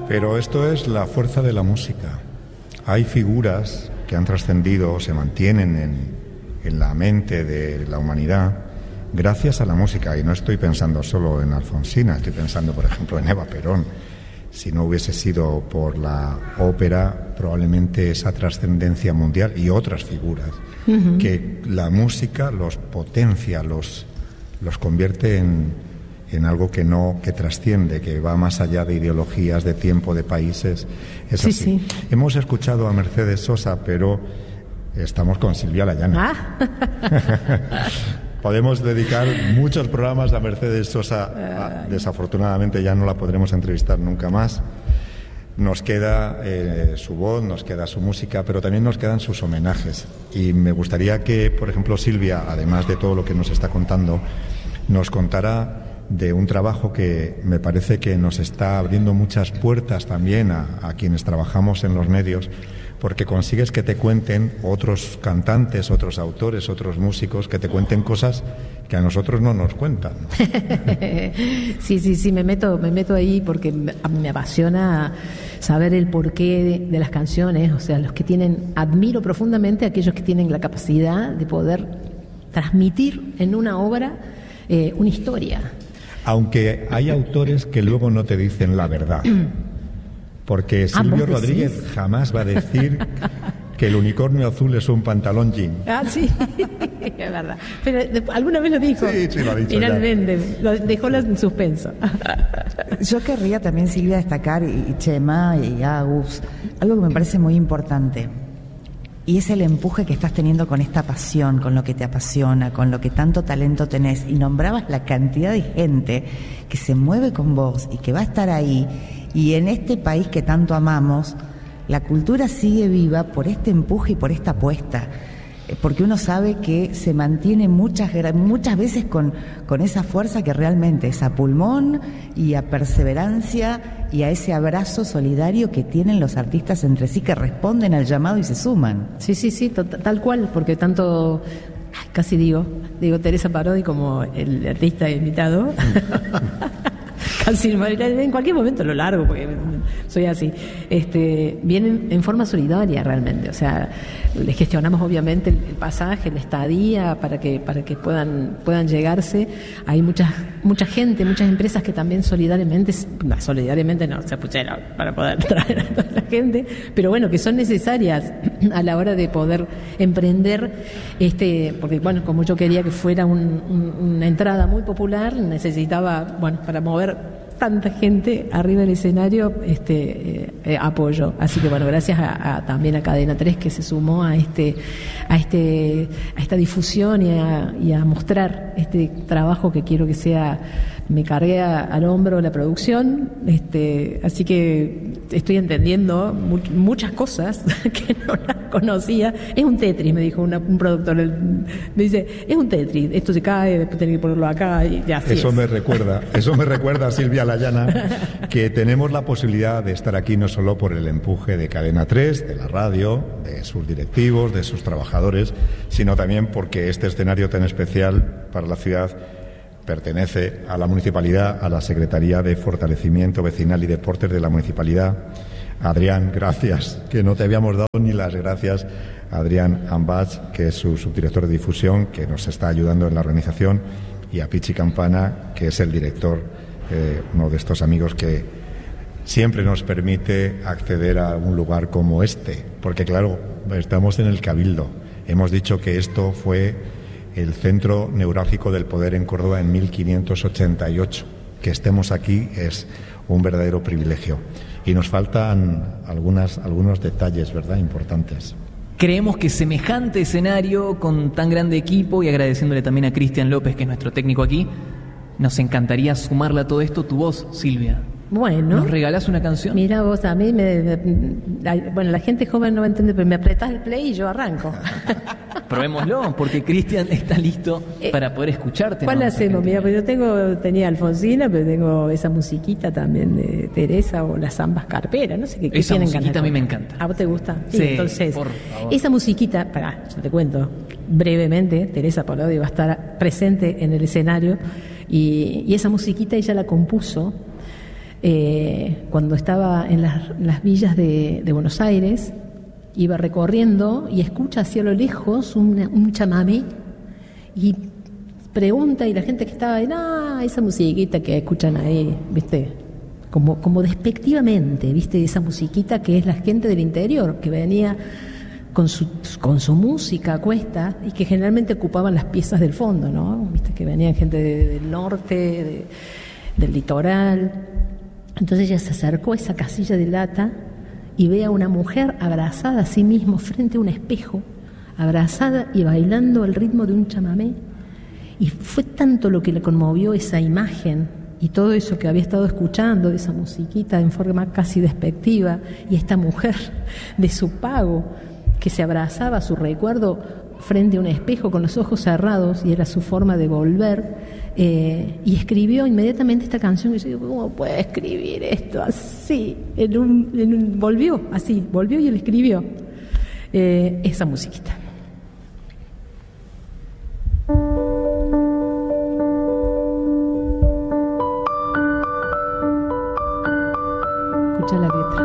Pero esto es la fuerza de la música. Hay figuras que han trascendido, se mantienen en la mente de la humanidad gracias a la música. Y no estoy pensando solo en Alfonsina, estoy pensando, por ejemplo, en Eva Perón. Si no hubiese sido por la ópera, probablemente esa trascendencia mundial y otras figuras, que la música los potencia, los convierte en algo que trasciende, que va más allá de ideologías, de tiempo, de países. Es sí, así. Sí. Hemos escuchado a Mercedes Sosa, pero estamos con Silvia Layana. Podemos dedicar muchos programas a Mercedes Sosa. Desafortunadamente ya no la podremos entrevistar nunca más. Nos queda su voz, nos queda su música, pero también nos quedan sus homenajes. Y me gustaría que, por ejemplo, Silvia, además de todo lo que nos está contando, nos contara de un trabajo que me parece que nos está abriendo muchas puertas también a quienes trabajamos en los medios, porque consigues que te cuenten otros cantantes, otros autores, otros músicos, que te cuenten cosas que a nosotros no nos cuentan. Sí, me meto ahí porque me apasiona saber el porqué de las canciones, o sea, admiro profundamente a aquellos que tienen la capacidad de poder transmitir en una obra una historia. Aunque hay autores que luego no te dicen la verdad. Porque Silvio Rodríguez jamás va a decir que el unicornio azul es un pantalón jean. Sí, es verdad. Pero alguna vez lo dijo. Sí, lo ha dicho. Finalmente, lo dejó en suspenso. Yo querría también, Silvia, destacar, y Chema y Agus, algo que me parece muy importante. Y es el empuje que estás teniendo con esta pasión, con lo que te apasiona, con lo que tanto talento tenés. Y nombrabas la cantidad de gente que se mueve con vos y que va a estar ahí. Y en este país que tanto amamos, la cultura sigue viva por este empuje y por esta apuesta. Porque uno sabe que se mantiene muchas veces con esa fuerza que realmente es a pulmón y a perseverancia y a ese abrazo solidario que tienen los artistas entre sí, que responden al llamado y se suman. Sí, tal cual, porque tanto, casi digo Teresa Parodi como el artista invitado. Casi en cualquier momento lo largo porque soy así. Vienen en forma solidaria realmente, o sea, les gestionamos obviamente el pasaje, la estadía para que puedan llegarse. Hay mucha gente, muchas empresas que también solidariamente no, se pucharon para poder traer a toda la gente, pero bueno, que son necesarias a la hora de poder emprender, porque bueno, como yo quería que fuera una entrada muy popular, necesitaba, bueno, para mover tanta gente arriba del escenario, apoyo. Así que bueno, gracias también a Cadena 3 que se sumó a esta difusión y a mostrar este trabajo que quiero que sea. Me cargué al hombro la producción, así que estoy entendiendo muchas cosas que no las conocía. Es un Tetris, me dijo un productor. Me dice, es un Tetris, esto se cae, después tenés que ponerlo acá y así. Eso me recuerda, Silvia Layana, que tenemos la posibilidad de estar aquí no solo por el empuje de Cadena 3, de la radio, de sus directivos, de sus trabajadores, sino también porque este escenario tan especial para la ciudad pertenece a la municipalidad, a la Secretaría de Fortalecimiento Vecinal y Deportes de la municipalidad. Adrián, gracias, que no te habíamos dado ni las gracias. Adrián Ambach, que es su subdirector de difusión, que nos está ayudando en la organización, y a Pichi Campana, que es el director, uno de estos amigos que siempre nos permite acceder a un lugar como este, porque claro, estamos en el Cabildo. Hemos dicho que esto fue el centro neurálgico del poder en Córdoba en 1588. Que estemos aquí es un verdadero privilegio. Y nos faltan algunos detalles, ¿verdad?, importantes. Creemos que semejante escenario, con tan grande equipo, y agradeciéndole también a Cristian López, que es nuestro técnico aquí, nos encantaría sumarle a todo esto tu voz, Silvia. Bueno. ¿Nos regalás una canción? Mira vos, a mí la gente joven no va a entender, pero me apretás el play y yo arranco. Probémoslo, porque Cristian está listo para poder escucharte. ¿Cuál hacemos? Mira, pues yo tenía Alfonsina, pero tengo esa musiquita también de Teresa o las zambas carperas, no sé qué esa tienen musiquita ganas. A mí me encanta. ¿A vos te gusta? Sí, entonces, por favor. Esa musiquita, yo te cuento brevemente, Teresa Parodi va a estar presente en el escenario y esa musiquita ella la compuso Cuando estaba en las villas de Buenos Aires, iba recorriendo y escucha hacia lo lejos un chamamé y pregunta, y la gente que estaba ahí, esa musiquita que escuchan ahí, ¿viste? Como despectivamente, ¿viste? Esa musiquita que es la gente del interior, que venía con su música a cuesta y que generalmente ocupaban las piezas del fondo, ¿no? ¿Viste? Que venían gente del norte, del litoral. Entonces ella se acercó a esa casilla de lata y ve a una mujer abrazada a sí misma frente a un espejo, abrazada y bailando al ritmo de un chamamé. Y fue tanto lo que le conmovió esa imagen y todo eso que había estado escuchando, esa musiquita en forma casi despectiva, y esta mujer de su pago que se abrazaba a su recuerdo frente a un espejo con los ojos cerrados, y era su forma de volver, y escribió inmediatamente esta canción. Y yo digo, ¿cómo puede escribir esto así? Volvió y él escribió esa musiquita. Escucha la letra.